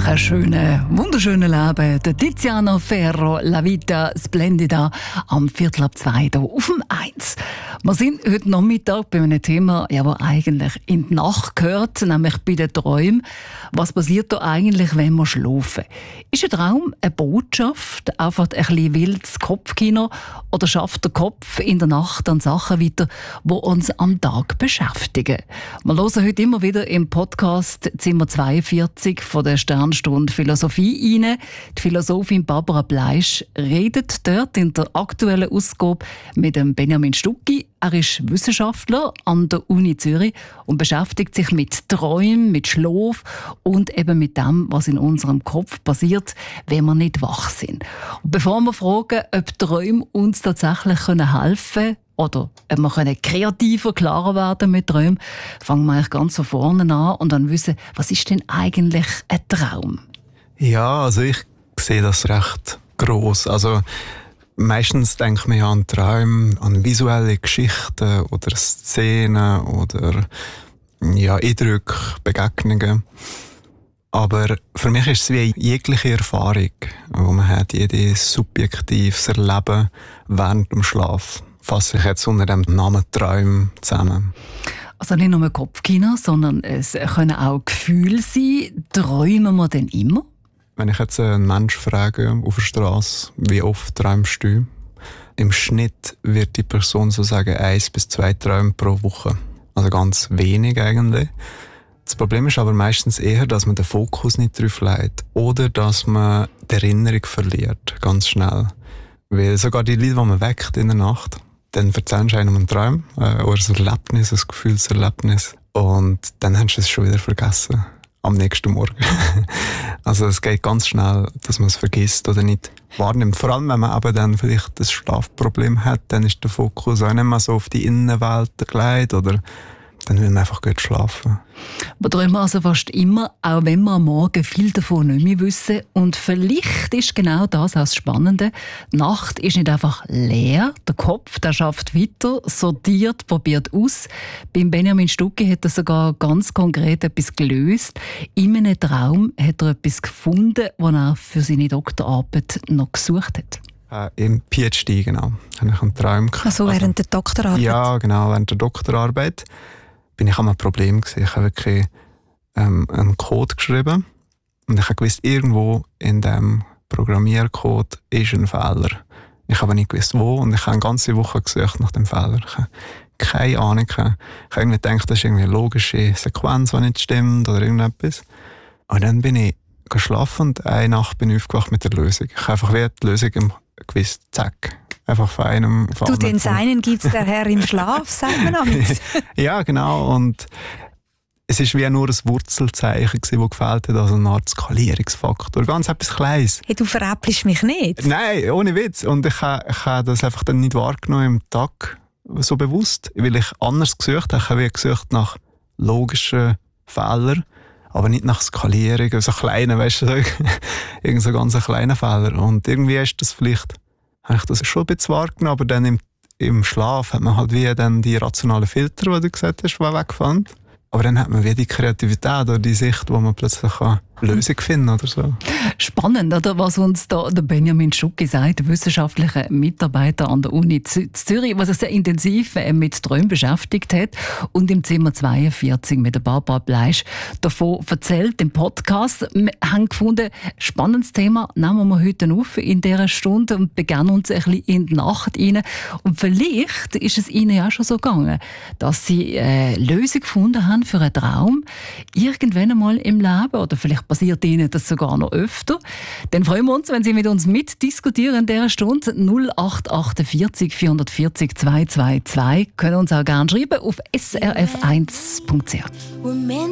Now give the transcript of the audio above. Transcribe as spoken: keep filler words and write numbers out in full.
einfach ein schönes, wunderschönes Leben. Der Tiziano Ferro, La Vita Splendida, am Viertel ab zwei hier auf dem eins. Wir sind heute Nachmittag bei einem Thema, ja, das eigentlich in die Nacht gehört, nämlich bei den Träumen. Was passiert da eigentlich, wenn wir schlafen? Ist ein Traum eine Botschaft, einfach ein bisschen wildes Kopfkino, oder schafft der Kopf in der Nacht an Sachen weiter, die uns am Tag beschäftigen? Wir hören heute immer wieder im Podcast Zimmer zweiundvierzig von der Sternstunde Philosophie rein. Die Philosophin Barbara Bleisch redet dort in der aktuellen Ausgabe mit dem Benjamin Stucki. Er ist Wissenschaftler an der Uni Zürich und beschäftigt sich mit Träumen, mit Schlaf und eben mit dem, was in unserem Kopf passiert, wenn wir nicht wach sind. Und bevor wir fragen, ob Träume uns tatsächlich helfen können oder ob wir können kreativer, klarer werden mit Träumen, fangen wir eigentlich ganz von vorne an und dann wissen, was ist denn eigentlich ein Traum? Ja, also ich sehe das recht gross. Also meistens denkt man ja an Träume, an visuelle Geschichten oder Szenen oder ja, Eindrücke, Begegnungen. Aber für mich ist es wie jegliche Erfahrung, die man hat, jedes subjektives Erleben während dem Schlaf. Fasse ich jetzt unter dem Namen Träume zusammen. Also nicht nur Kopfkino, sondern es können auch Gefühle sein. Träumen wir denn immer? Wenn ich jetzt einen Menschen frage auf der Straße, wie oft träumst du? Im Schnitt wird die Person so sagen, eins bis zwei Träume pro Woche. Also ganz wenig eigentlich. Das Problem ist aber meistens eher, dass man den Fokus nicht drauf legt oder dass man die Erinnerung verliert, ganz schnell. Weil sogar die Leute, die man weckt in der Nacht, dann erzählst du einem einen Traum äh, oder ein Erlebnis, ein Gefühlserlebnis und dann hast du es schon wieder vergessen. Am nächsten Morgen. Also es geht ganz schnell, dass man es vergisst oder nicht wahrnimmt. Vor allem, wenn man aber dann vielleicht das Schlafproblem hat, dann ist der Fokus auch nicht mehr so auf die Innenwelt gelegt oder dann will man einfach gut schlafen. Wir träumen also fast immer, auch wenn wir am Morgen viel davon nicht mehr wissen. Und vielleicht ist genau das auch das Spannende. Die Nacht ist nicht einfach leer. Der Kopf, der schafft weiter, sortiert, probiert aus. Beim Benjamin Stucki hat er sogar ganz konkret etwas gelöst. In einem Traum hat er etwas gefunden, was er für seine Doktorarbeit noch gesucht hat. Äh, Im P H D, genau. Habe ich einen Traum gehabt. Also während der Doktorarbeit? Ja, genau, während der Doktorarbeit bin ich an einem Problem gewesen. Ich habe wirklich ähm, einen Code geschrieben und ich habe gewusst, irgendwo in diesem Programmiercode ist ein Fehler. Ich habe nicht gewusst, wo, und ich habe eine ganze Woche gesucht nach dem Fehler. Ich habe keine Ahnung. Ich habe irgendwie gedacht, das ist irgendwie eine logische Sequenz, die nicht stimmt oder irgendetwas. Und dann bin ich geschlafen und eine Nacht bin ich aufgewacht mit der Lösung. Ich habe einfach wie die Lösung gewusst, zack. Einfach von einem von Du, den Seinen gibt es der Herr im Schlaf, sagt man damit. Ja, genau. Und es war wie nur ein Wurzelzeichen, das gefehlt hat, also eine Art Skalierungsfaktor. Ganz etwas Kleines. Hey, du veräppelst mich nicht. Nein, ohne Witz. Und ich habe, ich habe das einfach dann nicht wahrgenommen im Tag so bewusst, weil ich anders gesucht habe. Ich habe gesucht nach logischen Fehlern, aber nicht nach Skalierung, so kleinen, weißt du, irgend so ganz kleinen Fehler. Und irgendwie ist das vielleicht, habe ich das schon ein bisschen wahrgenommen, aber dann im, im Schlaf hat man halt wie dann die rationalen Filter, die du gesagt hast, die weggefallen. Aber dann hat man wie die Kreativität oder die Sicht, wo man plötzlich eine Lösung finden oder so. Spannend, oder? Was uns da der Benjamin Stucki sagt, der wissenschaftliche Mitarbeiter an der Uni Zürich, was sich sehr intensiv mit Träumen beschäftigt hat und im Zimmer zweiundvierzig mit der Barbara Bleisch davon erzählt im Podcast. Wir haben gefunden, spannendes Thema nehmen wir heute auf in dieser Stunde und begeben uns ein bisschen in die Nacht rein. Und vielleicht ist es Ihnen ja schon so gegangen, dass Sie eine Lösung gefunden haben für einen Traum irgendwann einmal im Leben, oder vielleicht passiert Ihnen das sogar noch öfter. Dann freuen wir uns, wenn Sie mit uns mitdiskutieren in dieser Stunde. null acht achtundvierzig vierundvierzig zweihundertzweiundzwanzig können uns auch gerne schreiben auf s r f eins punkt c h.